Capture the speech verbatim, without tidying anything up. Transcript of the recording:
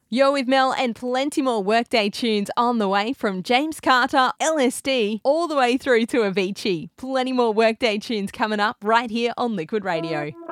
You're with Mel and plenty more Workday tunes on the way from James Carter, L S D, all the way through to Avicii. Plenty more Workday tunes coming up right here on Liquid Radio.